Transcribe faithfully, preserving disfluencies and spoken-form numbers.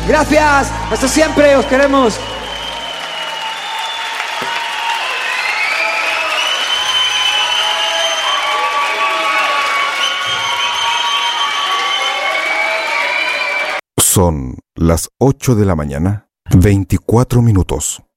Gracias, hasta siempre, os queremos. Son las ocho de la mañana, veinticuatro minutos.